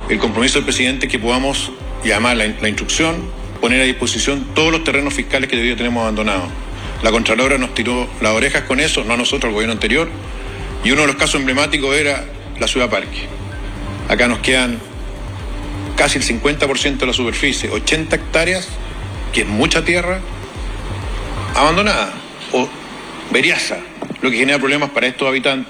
el compromiso del presidente es que podamos, y además la instrucción, poner a disposición todos los terrenos fiscales que todavía tenemos abandonados. La Contralora nos tiró las orejas con eso, no a nosotros, al gobierno anterior, y uno de los casos emblemáticos era la Ciudad Parque. Acá nos quedan casi el 50% de la superficie, 80 hectáreas, que es mucha tierra, abandonada o beriaza, lo que genera problemas para estos habitantes.